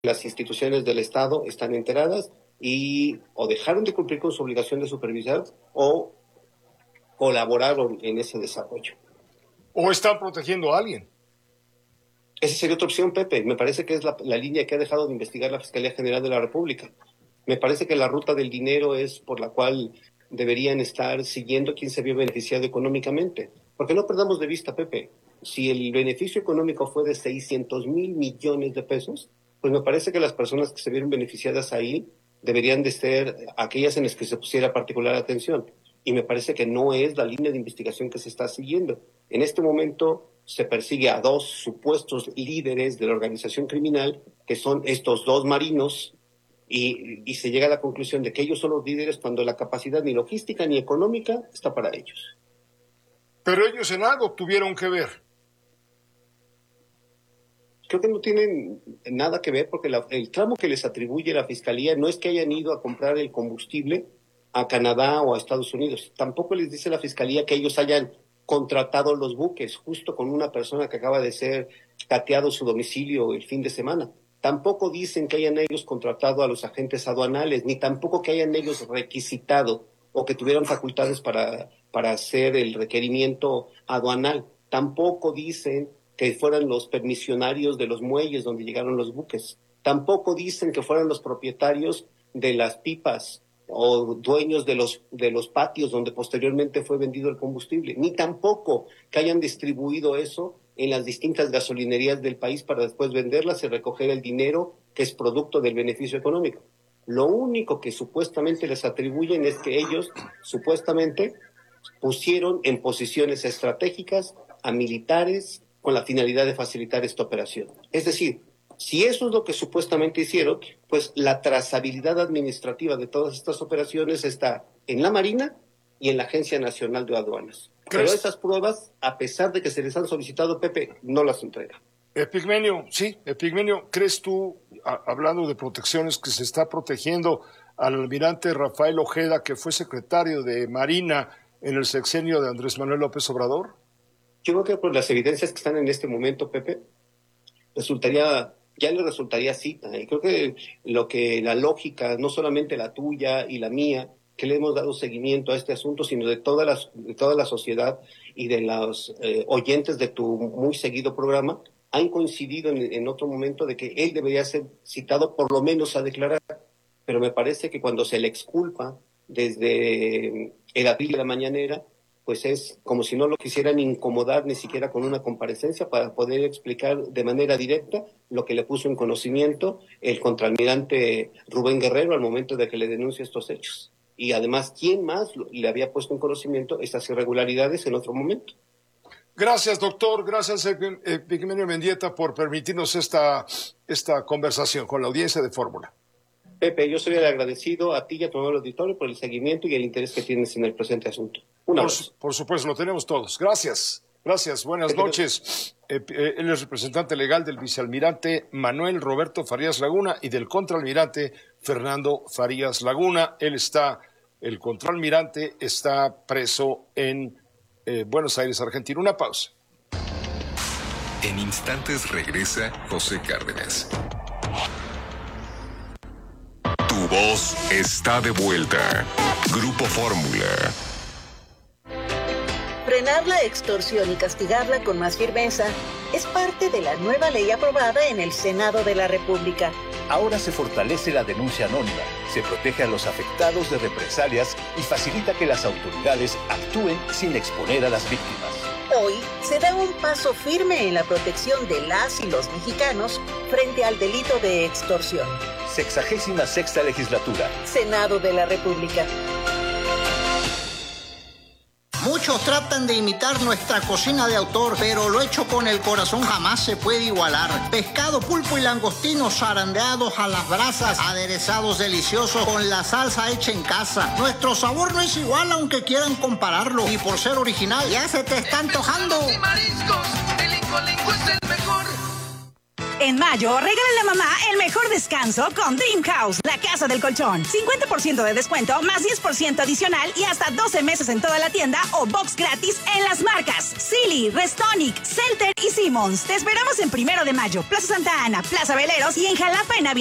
las instituciones del Estado están enteradas y o dejaron de cumplir con su obligación de supervisar o colaboraron en ese desarrollo. ¿O están protegiendo a alguien? Esa sería otra opción, Pepe. Me parece que es la línea que ha dejado de investigar la Fiscalía General de la República. Me parece que la ruta del dinero es por la cual deberían estar siguiendo quién se vio beneficiado económicamente. Porque no perdamos de vista, Pepe, si el beneficio económico fue de 600,000 millones de pesos, pues me parece que las personas que se vieron beneficiadas ahí deberían de ser aquellas en las que se pusiera particular atención. Y me parece que no es la línea de investigación que se está siguiendo. En este momento se persigue a dos supuestos líderes de la organización criminal, que son estos dos marinos, y se llega a la conclusión de que ellos son los líderes cuando la capacidad ni logística ni económica está para ellos. Pero ellos en algo tuvieron que ver. Creo que no tienen nada que ver porque el tramo que les atribuye la Fiscalía no es que hayan ido a comprar el combustible a Canadá o a Estados Unidos. Tampoco les dice la Fiscalía que ellos hayan contratado los buques justo con una persona que acaba de ser cateado su domicilio el fin de semana. Tampoco dicen que hayan ellos contratado a los agentes aduanales, ni tampoco que hayan ellos requisitado o que tuvieran facultades para hacer el requerimiento aduanal. Tampoco dicen que fueran los permisionarios de los muelles donde llegaron los buques. Tampoco dicen que fueran los propietarios de las pipas o dueños de los patios donde posteriormente fue vendido el combustible, ni tampoco que hayan distribuido eso en las distintas gasolinerías del país para después venderlas y recoger el dinero que es producto del beneficio económico. Lo único que supuestamente les atribuyen es que ellos supuestamente pusieron en posiciones estratégicas a militares con la finalidad de facilitar esta operación. Es decir, si eso es lo que supuestamente hicieron, pues la trazabilidad administrativa de todas estas operaciones está en la Marina y en la Agencia Nacional de Aduanas. Pero esas pruebas, a pesar de que se les han solicitado, Pepe, no las entrega. Epigmenio, ¿crees tú, hablando de protecciones, que se está protegiendo al almirante Rafael Ojeda, que fue secretario de Marina en el sexenio de Andrés Manuel López Obrador? Yo creo que por las evidencias que están en este momento, Pepe, ya le resultaría cita. Y creo que la lógica, no solamente la tuya y la mía, que le hemos dado seguimiento a este asunto, sino de toda la sociedad y de los oyentes de tu muy seguido programa, han coincidido en otro momento de que él debería ser citado por lo menos a declarar. Pero me parece que cuando se le exculpa desde el abril de la mañanera, pues es como si no lo quisieran incomodar ni siquiera con una comparecencia para poder explicar de manera directa lo que le puso en conocimiento el contraalmirante Rubén Guerrero al momento de que le denuncia estos hechos. Y además, ¿quién más le había puesto en conocimiento estas irregularidades en otro momento? Gracias, doctor. Gracias, Epigmenio Mendieta, por permitirnos esta conversación con la audiencia de Fórmula. Pepe, yo soy el agradecido a ti y a todo el auditorio por el seguimiento y el interés que tienes en el presente asunto. Por supuesto, lo tenemos todos. Gracias. Buenas noches. Él es representante legal del vicealmirante Manuel Roberto Farías Laguna y del contraalmirante Fernando Farías Laguna. El contraalmirante está preso en Buenos Aires, Argentina. Una pausa. En instantes regresa José Cárdenas. Tu voz está de vuelta. Grupo Fórmula. Frenar la extorsión y castigarla con más firmeza es parte de la nueva ley aprobada en el Senado de la República. Ahora se fortalece la denuncia anónima, se protege a los afectados de represalias y facilita que las autoridades actúen sin exponer a las víctimas. Hoy se da un paso firme en la protección de las y los mexicanos frente al delito de extorsión. 66ª legislatura. Senado de la República. Muchos tratan de imitar nuestra cocina de autor, pero lo hecho con el corazón jamás se puede igualar. Pescado, pulpo y langostinos zarandeados a las brasas, aderezados deliciosos con la salsa hecha en casa. Nuestro sabor no es igual aunque quieran compararlo. Y por ser original, ya se te está antojando. Y mariscos, el Lincoln es el mejor. En mayo, regálale a mamá el mejor descanso con Dream House, la casa del colchón. 50% de descuento, más 10% adicional y hasta 12 meses en toda la tienda o box gratis en las marcas Silly, Restonic, Celter y Simmons. Te esperamos en 1 de mayo, Plaza Santa Ana, Plaza Veleros y en Jalapa en Ávila